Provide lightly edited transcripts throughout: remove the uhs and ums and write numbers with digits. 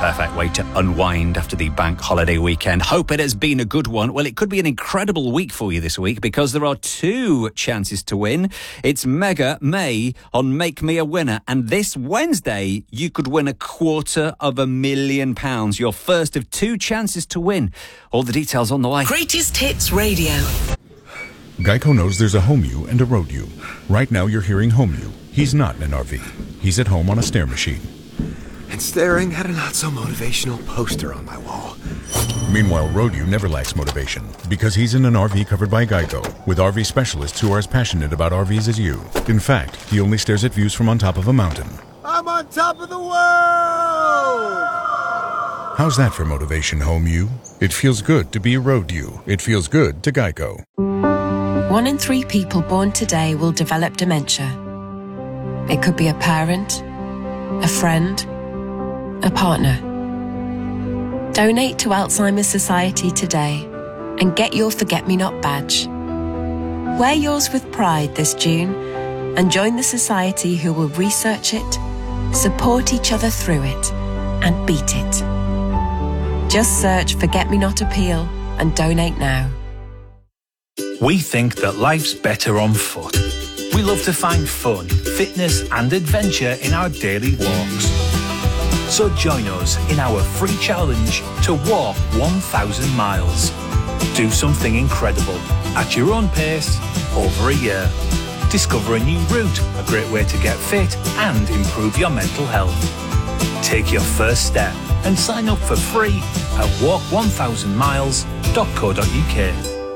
perfect way to unwind after the bank holiday weekend. Hope it has been a good one. Well, it could be an incredible week for you this week because there are 2 chances to win. It's Mega May on Make Me a Winner. And this Wednesday, you could win £250,000. Your first of 2 chances to win. All the details on the way. Greatest Hits Radio. Geico knows there's a home you and a road you. Right now you're hearing home you. He's not in an RV. He's at home on a stair machine. And staring at a not-so-motivational poster on my wall. Meanwhile, road you never lacks motivation because he's in an RV covered by Geico with RV specialists who are as passionate about RVs as you. In fact, he only stares at views from on top of a mountain. I'm on top of the world! How's that for motivation, home you? It feels good to be road you. It feels good to Geico. 1 in 3 people born today will develop dementia. It could be a parent, a friend, a partner. Donate to Alzheimer's Society today and get your Forget-Me-Not badge. Wear yours with pride this June and join the society who will research it, support each other through it, and beat it. Just search Forget-Me-Not Appeal and donate now. We think that life's better on foot. We love to find fun, fitness and adventure in our daily walks. So join us in our free challenge to walk 1,000 miles. Do something incredible at your own pace over a year. Discover a new route, a great way to get fit and improve your mental health. Take your first step and sign up for free at walk1000miles.co.uk.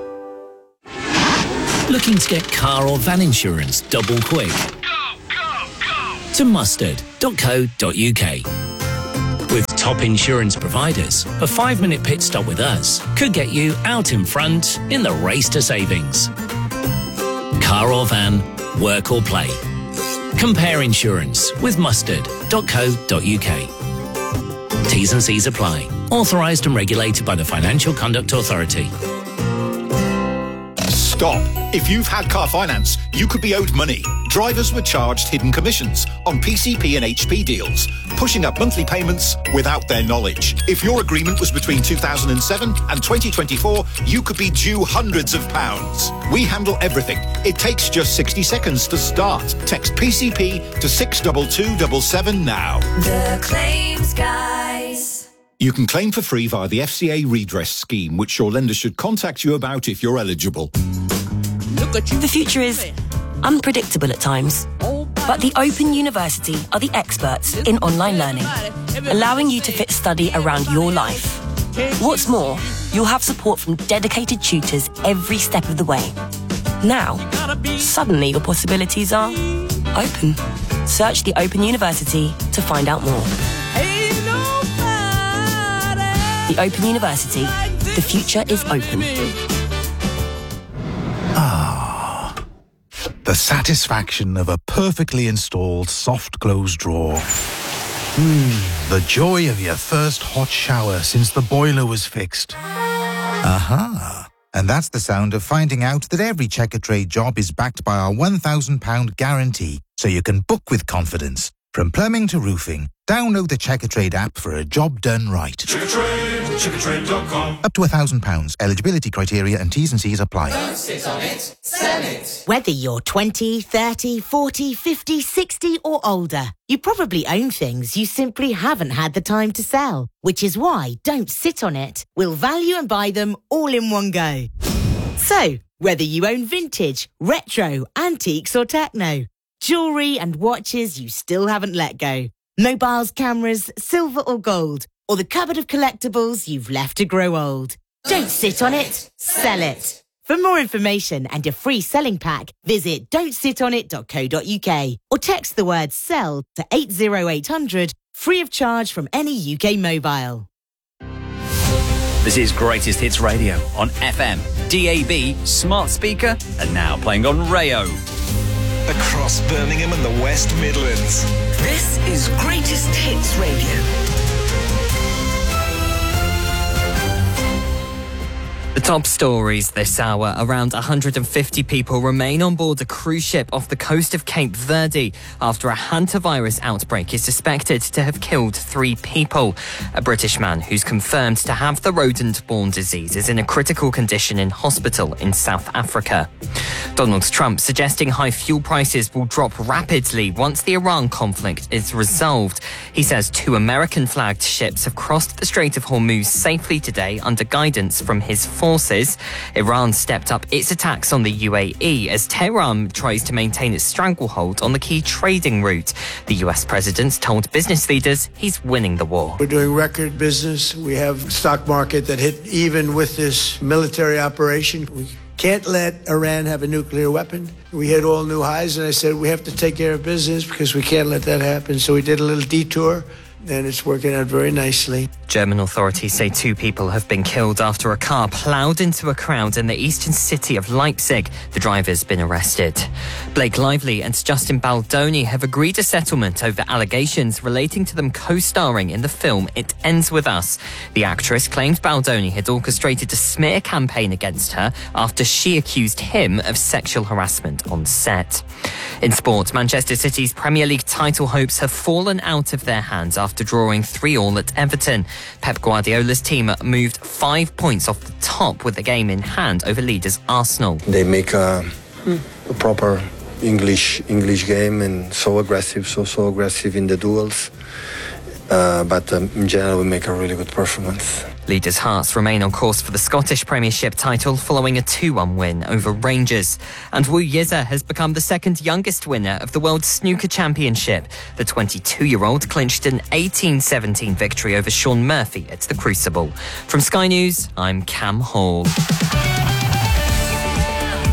Looking to get car or van insurance double quick? Go, go, go! To mustard.co.uk. With top insurance providers, a 5-minute pit stop with us could get you out in front in the race to savings. Car or van, work or play. Compare insurance with mustard.co.uk. T's and C's apply. Authorised and regulated by the Financial Conduct Authority. Stop. If you've had car finance, you could be owed money. Drivers were charged hidden commissions on PCP and HP deals, pushing up monthly payments without their knowledge. If your agreement was between 2007 and 2024, you could be due hundreds of pounds. We handle everything. It takes just 60 seconds to start. Text PCP to 62277 now. The Claims Guys. You can claim for free via the FCA redress scheme, which your lender should contact you about if you're eligible. The future is unpredictable at times, but the Open University are the experts in online learning, allowing you to fit study around your life. What's more, you'll have support from dedicated tutors every step of the way. Now, suddenly your possibilities are open. Search the Open University to find out more. The Open University. The future is open. The satisfaction of a perfectly installed soft close drawer. The joy of your first hot shower since the boiler was fixed. Aha! And that's the sound of finding out that every Checkatrade job is backed by our £1,000 guarantee, so you can book with confidence. From plumbing to roofing, download the Checkatrade app for a job done right. Checkatrade.com. Up to £1,000. Eligibility criteria and T's and C's apply. Don't sit on it, sell it. Whether you're 20, 30, 40, 50, 60 or older, you probably own things you simply haven't had the time to sell, which is why Don't Sit on It will value and buy them all in one go. So, whether you own vintage, retro, antiques or techno, jewellery and watches you still haven't let go, mobiles, cameras, silver or gold, or the cupboard of collectibles you've left to grow old. Don't sit on it, sell it. For more information and a free selling pack, visit don'tsitonit.co.uk or text the word SELL to 80800, free of charge from any UK mobile. This is Greatest Hits Radio on FM, DAB, smart speaker, and now playing on Rayo. Across Birmingham and the West Midlands. This is Greatest Hits Radio. The Top stories this hour. Around 150 people remain on board a cruise ship off the coast of Cape Verde after a hantavirus outbreak is suspected to have killed 3 people. A British man who's confirmed to have the rodent-borne disease is in a critical condition in hospital in South Africa. Donald Trump suggesting high fuel prices will drop rapidly once the Iran conflict is resolved. He says 2 American-flagged ships have crossed the Strait of Hormuz safely today under guidance from his forces. Iran stepped up its attacks on the UAE as Tehran tries to maintain its stranglehold on the key trading route. The US president told business leaders he's winning the war. We're doing record business. We have a stock market that hit even with this military operation. We can't let Iran have a nuclear weapon. We hit all new highs, and I said we have to take care of business because we can't let that happen. So we did a little detour, and it's working out very nicely. German authorities say 2 people have been killed after a car ploughed into a crowd in the eastern city of Leipzig. The driver's been arrested. Blake Lively and Justin Baldoni have agreed a settlement over allegations relating to them co-starring in the film It Ends With Us. The actress claimed Baldoni had orchestrated a smear campaign against her after she accused him of sexual harassment on set. In sport, Manchester City's Premier League title hopes have fallen out of their hands after drawing 3-3 at Everton. Pep Guardiola's team moved 5 points off the top with the game in hand over leaders Arsenal. They make a proper English game and so aggressive in the duels. But in general, we make a really good performance. Leaders Hearts remain on course for the Scottish Premiership title following a 2-1 win over Rangers. And Wu Yiza has become the second youngest winner of the World Snooker Championship. The 22-year-old clinched an 18-17 victory over Shaun Murphy at the Crucible. From Sky News, I'm Cam Hall.